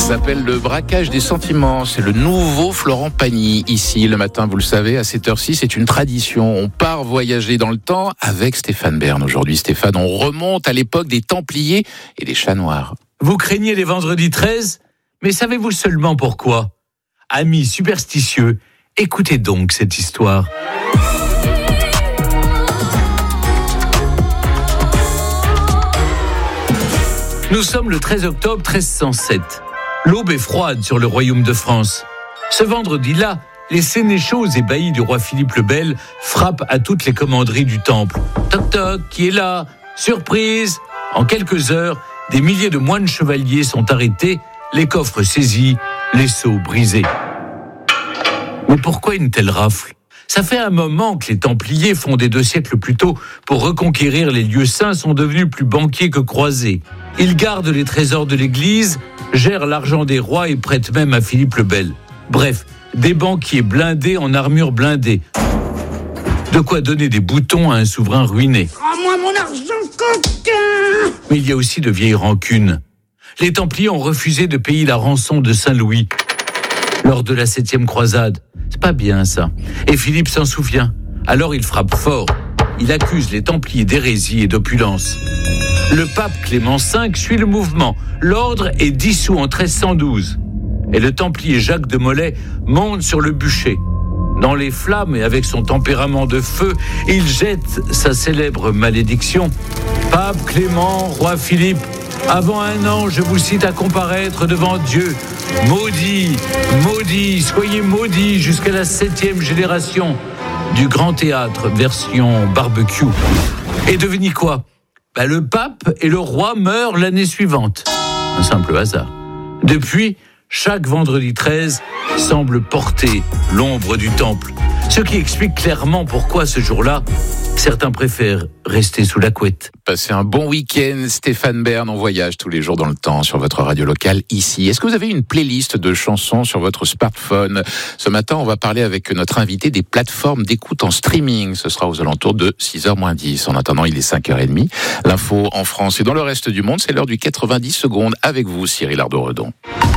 Ça s'appelle le braquage des sentiments. C'est le nouveau Florent Pagny. Ici, le matin, vous le savez, à 7h06, c'est une tradition. On part voyager dans le temps avec Stéphane Bern. Aujourd'hui, Stéphane, on remonte à l'époque des Templiers et des Chats Noirs. Vous craignez les vendredis 13 ? Mais savez-vous seulement pourquoi ? Amis superstitieux, écoutez donc cette histoire. Nous sommes le 13 octobre 1307. L'aube est froide sur le royaume de France. Ce vendredi-là, les sénéchaux et baillis du roi Philippe le Bel frappent à toutes les commanderies du temple. Toc toc, qui est là ? Surprise ! En quelques heures, des milliers de moines chevaliers sont arrêtés, les coffres saisis, les sceaux brisés. Mais pourquoi une telle rafle ? Ça fait un moment que les Templiers, fondés 2 siècles plus tôt pour reconquérir les lieux saints, sont devenus plus banquiers que croisés. Ils gardent les trésors de l'Église, gèrent l'argent des rois et prêtent même à Philippe le Bel. Bref, des banquiers blindés en armure blindée. De quoi donner des boutons à un souverain ruiné. Rends-moi mon argent, coquin ! Mais il y a aussi de vieilles rancunes. Les Templiers ont refusé de payer la rançon de Saint-Louis lors de la 7e croisade. C'est pas bien ça. Et Philippe s'en souvient. Alors il frappe fort. Il accuse les Templiers d'hérésie et d'opulence. Le pape Clément V suit le mouvement. L'ordre est dissous en 1312. Et le Templier Jacques de Molay monte sur le bûcher. Dans les flammes et avec son tempérament de feu, il jette sa célèbre malédiction. Pape Clément, roi Philippe, avant 1 an, je vous cite à comparaître devant Dieu. Maudit, maudit, soyez maudits jusqu'à la 7e génération du Grand Théâtre, version barbecue. Et devinez quoi ? Le pape et le roi meurent l'année suivante. Un simple hasard. Depuis, chaque vendredi 13 semble porter l'ombre du temple. Ce qui explique clairement pourquoi ce jour-là, certains préfèrent rester sous la couette. Passez un bon week-end, Stéphane Bern. On voyage tous les jours dans le temps sur votre radio locale ici. Est-ce que vous avez une playlist de chansons sur votre smartphone ? Ce matin, on va parler avec notre invité des plateformes d'écoute en streaming. Ce sera aux alentours de 6h-10. En attendant, il est 5h30. L'info en France et dans le reste du monde, c'est l'heure du 90 secondes avec vous, Cyril Ardo-Redon.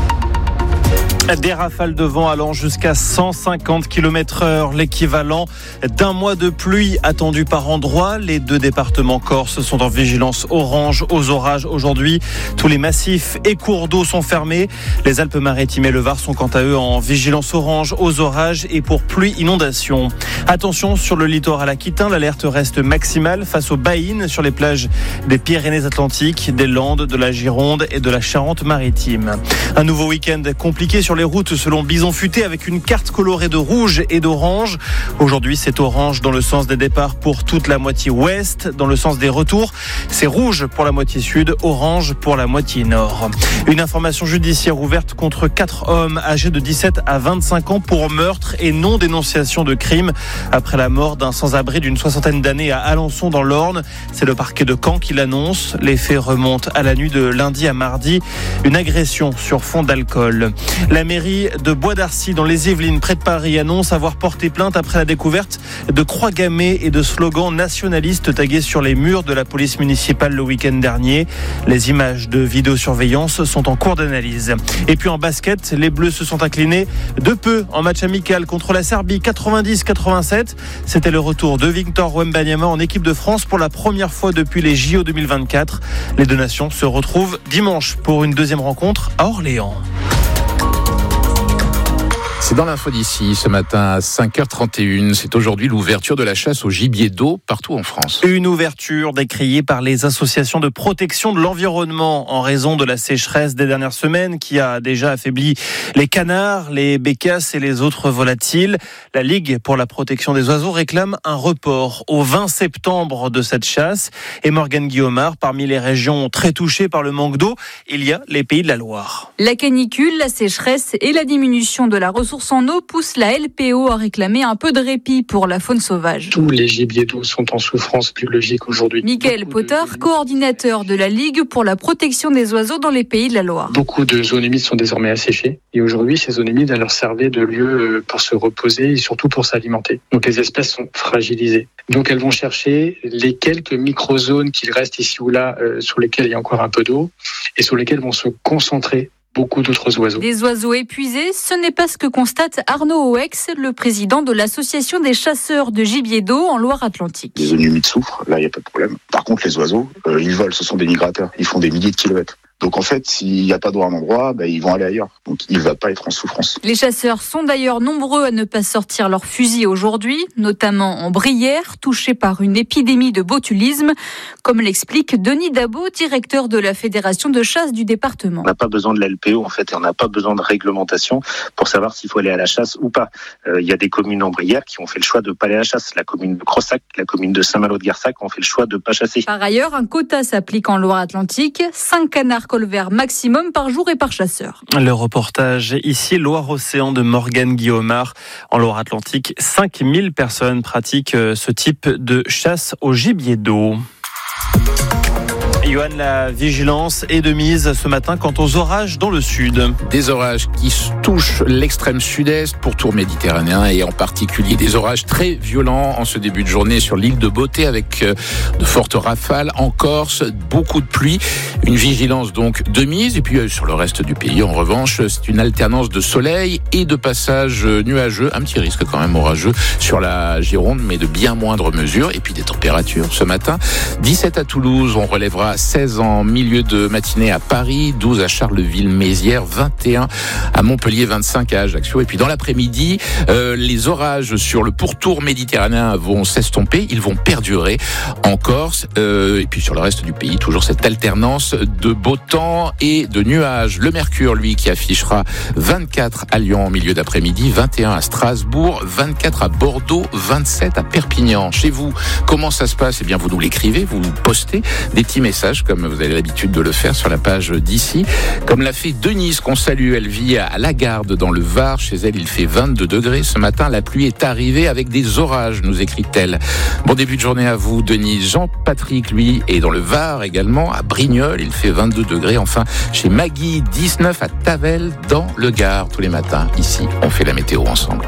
Des rafales de vent allant jusqu'à 150 km/h, l'équivalent d'1 mois de pluie attendu par endroit. Les 2 départements corses sont en vigilance orange aux orages aujourd'hui. Tous les massifs et cours d'eau sont fermés. Les Alpes-Maritimes et le Var sont quant à eux en vigilance orange aux orages et pour pluie inondation. Attention sur le littoral aquitain, l'alerte reste maximale face aux baïnes sur les plages des Pyrénées-Atlantiques, des Landes, de la Gironde et de la Charente-Maritime. Un nouveau week-end compliqué sur les routes selon Bison Futé avec une carte colorée de rouge et d'orange. Aujourd'hui, c'est orange dans le sens des départs pour toute la moitié ouest. Dans le sens des retours, c'est rouge pour la moitié sud, orange pour la moitié nord. Une information judiciaire ouverte contre 4 hommes âgés de 17 à 25 ans pour meurtre et non-dénonciation de crime après la mort d'un sans-abri d'une 60aine d'années à Alençon dans l'Orne. C'est le parquet de Caen qui l'annonce. Les faits remontent à la nuit de lundi à mardi. Une agression sur fond d'alcool. La mairie de Bois d'Arcy dans les Yvelines près de Paris annonce avoir porté plainte après la découverte de croix gammées et de slogans nationalistes tagués sur les murs de la police municipale le week-end dernier. Les images de vidéosurveillance sont en cours d'analyse. Et puis en basket, les Bleus se sont inclinés de peu en match amical contre la Serbie 90-87. C'était le retour de Victor Wembanyama en équipe de France pour la première fois depuis les JO 2024. Les 2 nations se retrouvent dimanche pour une 2e rencontre à Orléans. C'est dans l'info d'ici, ce matin à 5h31. C'est aujourd'hui l'ouverture de la chasse au gibier d'eau partout en France. Une ouverture décriée par les associations de protection de l'environnement en raison de la sécheresse des dernières semaines qui a déjà affaibli les canards, les bécasses et les autres volatiles. La Ligue pour la protection des oiseaux réclame un report au 20 septembre de cette chasse. Et Morgane Guillaumard, parmi les régions très touchées par le manque d'eau, il y a les Pays de la Loire. La canicule, la sécheresse et la diminution de la ressource en eau poussent la LPO à réclamer un peu de répit pour la faune sauvage. Tous les gibiers d'eau sont en souffrance biologique aujourd'hui. Michael Potter, coordinateur de la Ligue pour la protection des oiseaux dans les Pays de la Loire. Beaucoup de zones humides sont désormais asséchées et aujourd'hui ces zones humides leur servaient de lieu pour se reposer et surtout pour s'alimenter. Donc les espèces sont fragilisées. Donc elles vont chercher les quelques microzones qu'il reste ici ou là sur lesquelles il y a encore un peu d'eau et sur lesquelles vont se concentrer beaucoup d'autres oiseaux. Des oiseaux épuisés, ce n'est pas ce que constate Arnaud Oex, le président de l'association des chasseurs de gibier d'eau en Loire-Atlantique. Les zones humides souffrent, là il n'y a pas de problème. Par contre les oiseaux, ils volent, ce sont des migrateurs, ils font des milliers de kilomètres. Donc en fait, s'il n'y a pas d'eau à un endroit, ils vont aller ailleurs. Donc il ne va pas être en souffrance. Les chasseurs sont d'ailleurs nombreux à ne pas sortir leurs fusils aujourd'hui, notamment en Brière, touchés par une épidémie de botulisme, comme l'explique Denis Dabot, directeur de la fédération de chasse du département. On n'a pas besoin de la LPO en fait, et on n'a pas besoin de réglementation pour savoir s'il faut aller à la chasse ou pas. Il y a des communes en Brière qui ont fait le choix de ne pas aller à la chasse. La commune de Crossac, la commune de Saint-Malo-de-Garsac ont fait le choix de ne pas chasser. Par ailleurs, un quota s'applique en Loire-Atlantique, 5 canards colverts maximum par jour et par chasseur. Le reportage ici, Loire-Océan de Morgane Guillaumard. En Loire-Atlantique, 5000 personnes pratiquent ce type de chasse au gibier d'eau. Johan, la vigilance est de mise ce matin quant aux orages dans le sud. Des orages qui touchent l'extrême sud-est, pourtour méditerranéen, et en particulier des orages très violents en ce début de journée sur l'île de Beauté avec de fortes rafales. En Corse, beaucoup de pluie. Une vigilance donc de mise. Et puis sur le reste du pays, en revanche, c'est une alternance de soleil et de passages nuageux. Un petit risque quand même orageux sur la Gironde, mais de bien moindre mesure. Et puis des températures ce matin. 17 à Toulouse, on relèvera 16 en milieu de matinée à Paris, 12 à Charleville-Mézières, 21 à Montpellier, 25 à Ajaccio. Et puis dans l'après-midi, les orages sur le pourtour méditerranéen vont s'estomper, ils vont perdurer en Corse. Et puis sur le reste du pays, toujours cette alternance de beau temps et de nuages. Le mercure, lui, qui affichera 24 à Lyon en milieu d'après-midi, 21 à Strasbourg, 24 à Bordeaux, 27 à Perpignan. Chez vous, comment ça se passe ? Eh bien, vous nous l'écrivez, vous postez des petits messages comme vous avez l'habitude de le faire sur la page d'ici. Comme l'a fait Denise, qu'on salue, elle vit à Lagarde dans le Var. Chez elle, il fait 22 degrés. Ce matin, la pluie est arrivée avec des orages, nous écrit-elle. Bon début de journée à vous, Denise. Jean-Patrick, lui, est dans le Var également, à Brignoles. Il fait 22 degrés. Enfin, chez Maggie, 19 à Tavel, dans le Gard, tous les matins. Ici, on fait la météo ensemble.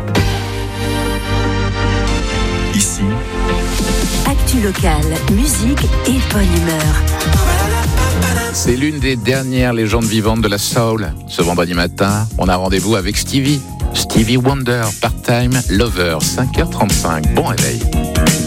Ici, actu locale, musique et bonne humeur. C'est l'une des dernières légendes vivantes de la soul. Ce vendredi matin, on a rendez-vous avec Stevie Wonder, Part-Time Lover, 5h35. Bon réveil.